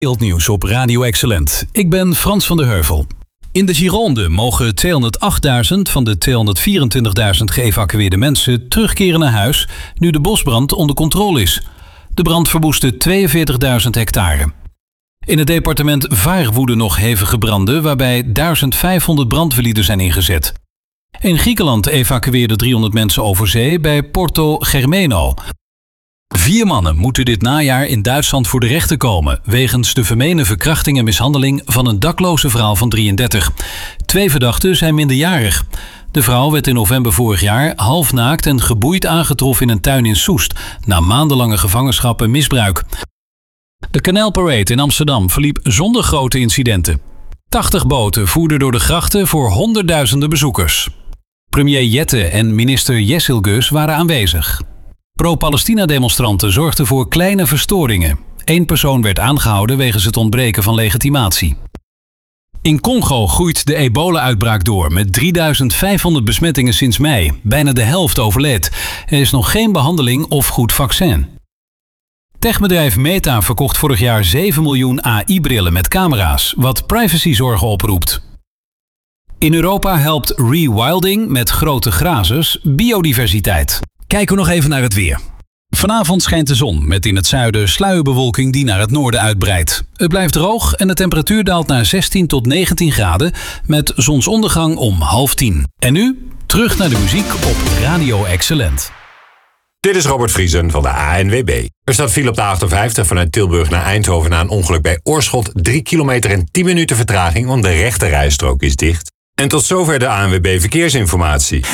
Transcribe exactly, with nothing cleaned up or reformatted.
Wereldnieuws op Radio Excellent. Ik ben Frans van der Heuvel. In de Gironde mogen tweehonderdachtduizend van de tweehonderdvierentwintigduizend geëvacueerde mensen terugkeren naar huis nu de bosbrand onder controle is. De brand verwoestte tweeënveertigduizend hectare. In het departement Var woeden nog hevige branden waarbij duizend vijfhonderd brandweerlieden zijn ingezet. In Griekenland evacueerden driehonderd mensen over zee bij Porto Germeno. Vier mannen moeten dit najaar in Duitsland voor de rechter komen wegens de vermeende verkrachting en mishandeling van een dakloze vrouw van drieëndertig. Twee verdachten zijn minderjarig. De vrouw werd in november vorig jaar halfnaakt en geboeid aangetroffen in een tuin in Soest na maandenlange gevangenschap en misbruik. De Canal Parade in Amsterdam verliep zonder grote incidenten. tachtig boten voerden door de grachten voor honderdduizenden bezoekers. Premier Jette en minister Jessilgus waren aanwezig. Pro-Palestina-demonstranten zorgden voor kleine verstoringen. Eén persoon werd aangehouden wegens het ontbreken van legitimatie. In Congo groeit de ebola-uitbraak door met drieduizend vijfhonderd besmettingen sinds mei. Bijna de helft overleed. Er is nog geen behandeling of goed vaccin. Techbedrijf Meta verkocht vorig jaar zeven miljoen A I-brillen met camera's, wat privacyzorgen oproept. In Europa helpt rewilding met grote grazers biodiversiteit. Kijken we nog even naar het weer. Vanavond schijnt de zon met in het zuiden sluierbewolking die naar het noorden uitbreidt. Het blijft droog en de temperatuur daalt naar zestien tot negentien graden met zonsondergang om half tien. En nu terug naar de muziek op Radio Excellent. Dit is Robert Vriesen van de A N W B. Er staat file op de achtenvijftig vanuit Tilburg naar Eindhoven na een ongeluk bij Oorschot. drie kilometer en tien minuten vertraging, want de rechte rijstrook is dicht. En tot zover de A N W B Verkeersinformatie.